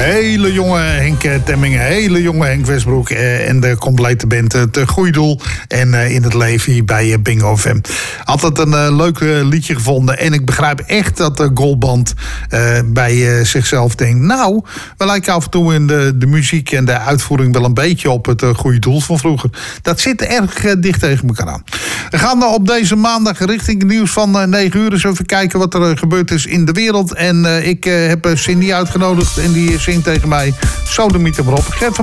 Hele jonge Henk Temming, hele jonge Henk Westbroek en de complete band Het Goede Doel. En in het leven hier bij Bingo FM. Altijd een leuk liedje gevonden. En ik begrijp echt dat de Goldband bij zichzelf denkt... nou, we lijken af en toe in de muziek en de uitvoering wel een beetje op Het Goede Doel van vroeger. Dat zit erg dicht tegen elkaar aan. We gaan op deze maandag richting het nieuws van 9 uur. Dus even kijken wat er gebeurd is in de wereld. En ik heb Cindy uitgenodigd en die zingt tegen mij: Sodemiet hem maar op.